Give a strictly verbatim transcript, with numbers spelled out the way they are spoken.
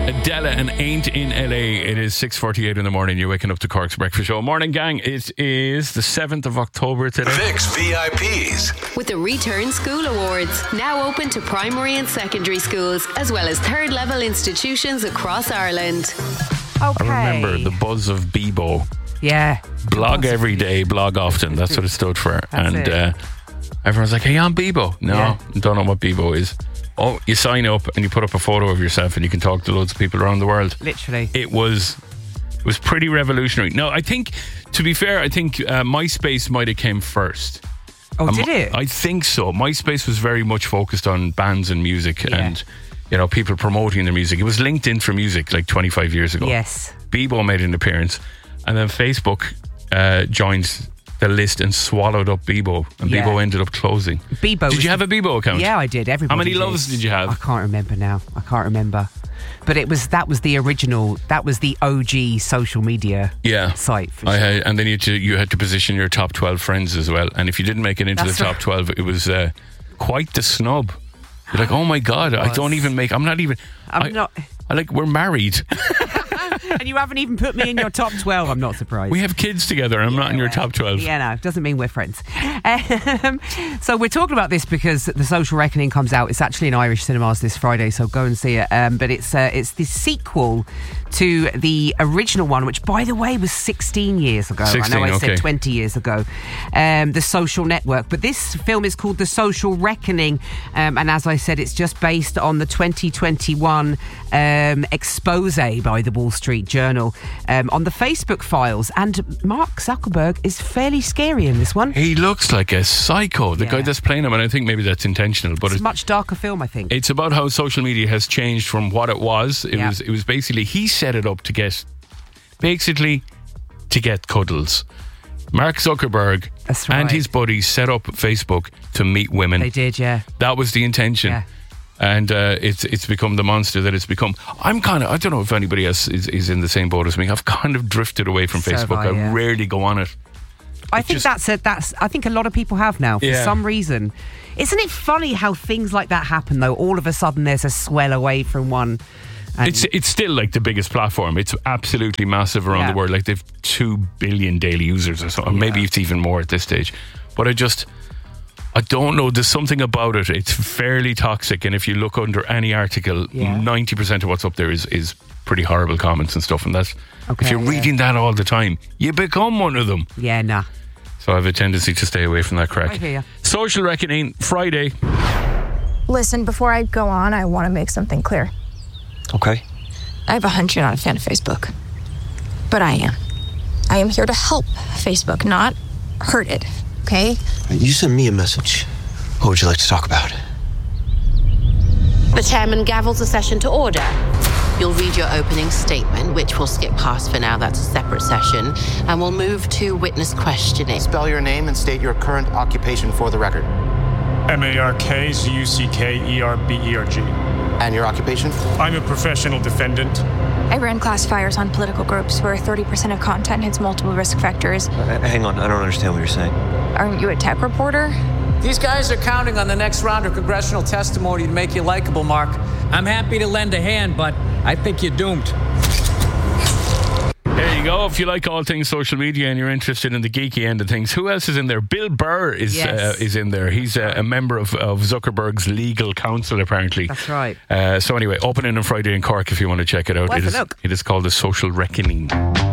Adela and Ain't in L A. It is six forty-eight in the morning. You're waking up to Cork's Breakfast Show. Morning, gang. It is the seventh of October today. Vix V I Ps. With the Return School Awards, now open to primary and secondary schools, as well as third level institutions across Ireland. Okay. I remember the buzz of Bebo. Yeah. Blog every day, blog often. That's what it stood for. That's and it. Uh, everyone's like, hey, I'm Bebo. No, Yeah. don't know what Bebo is. Oh, you sign up and you put up a photo of yourself and you can talk to loads of people around the world. Literally. It was it was pretty revolutionary. No, I think, to be fair, I think uh, MySpace might have came first. Oh, Um, did it? I think so. MySpace was very much focused on bands and music Yeah. and, you know, people promoting their music. It was LinkedIn for music like twenty-five years ago. Yes. Bebo made an appearance and then Facebook uh, joined the list and swallowed up Bebo, and Yeah. Bebo ended up closing. Bebo. Did was you have a Bebo account? Yeah, I did. Everybody How many did. loves did you have? I can't remember now. I can't remember. But it was that was the original. That was the O G social media Yeah. site. For I sure. had, and then you had, to, you had to position your top twelve friends as well. And if you didn't make it into That's the top right. twelve, it was uh, quite the snub. You're like, oh my God, I was. don't even make, I'm not even, I'm I, not. I like, we're married. And you haven't even put me in your top twelve. I'm not surprised. We have kids together. I'm not in your well, top twelve. Yeah, no, doesn't mean we're friends. Um, so we're talking about this because The Social Reckoning comes out. It's actually in Irish cinemas this Friday, so go and see it. Um, but it's uh, it's the sequel to the original one, which, by the way, was sixteen years ago. sixteen, I know I okay. said twenty years ago. Um, the Social Network. But this film is called The Social Reckoning. Um, and as I said, it's just based on the twenty twenty-one um, expose by the Wall Street Journal um, on the Facebook files. And Mark Zuckerberg is fairly scary in this one. He looks like a psycho, the Yeah. guy that's playing him, and I think maybe that's intentional. But It's a it's, much darker film, I think. it's about how social media has changed from what it was. It Yeah. was it was basically, he set it up to get, basically, to get cuddles. Mark Zuckerberg That's and right. his buddies set up Facebook to meet women. They did, yeah. That was the intention. Yeah. And uh, it's it's become the monster that it's become. I'm kind of, I don't know if anybody else is, is in the same boat as me. I've kind of drifted away from So have Facebook. I, yeah. rarely go on it. I It think just- that's it. That's I think a lot of people have now for Yeah. some reason. Isn't it funny how things like that happen though? All of a sudden there's a swell away from one. And It's it's still like the biggest platform. It's absolutely massive around Yeah. the world. Like they've two billion daily users or something. Maybe Yeah. it's even more at this stage. But I just, I don't know. There's something about it. It's fairly toxic. And if you look under any article, Yeah. ninety percent of what's up there is, is pretty horrible comments and stuff. And that's, Okay, if you're yeah. reading that all the time, you become one of them. yeah, nah. So I have a tendency to stay away from that crack. I hear ya. Social Reckoning, Friday. Listen, before I go on, I want to make something clear. Okay. I have a hunch you're not a fan of Facebook. But I am. I am here to help Facebook, not hurt it, okay? You sent me a message. What would you like to talk about? The chairman gavels the session to order. You'll read your opening statement, which we'll skip past for now. That's a separate session. And we'll move to witness questioning. Spell your name and state your current occupation for the record. M A R K Z U C K E R B E R G. And your occupation? I'm a professional defendant. I ran classifiers on political groups where thirty percent of content hits multiple risk factors. Uh, hang on, I don't understand what you're saying. Aren't you a tech reporter? These guys are counting on the next round of congressional testimony to make you likable, Mark. I'm happy to lend a hand, but I think you're doomed. There you go. If you like all things social media and you're interested in the geeky end of things, who else is in there? Bill Burr is Yes. uh, is in there. He's uh, a member of, of Zuckerberg's legal counsel, apparently. That's right. Uh, so anyway, opening on Friday in Cork if you want to check it out. Worth It a is, look. it is called The Social Reckoning.